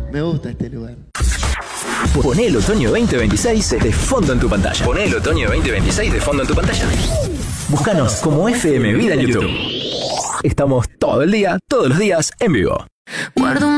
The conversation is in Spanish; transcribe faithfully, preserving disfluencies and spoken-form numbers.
Me gusta este lugar. Poné el otoño veinte veintiséis de fondo en tu pantalla. Poné el otoño veinte veintiséis de fondo en tu pantalla. Búscanos como F M Vida en YouTube. Estamos todo el día, todos los días, en vivo. Guardo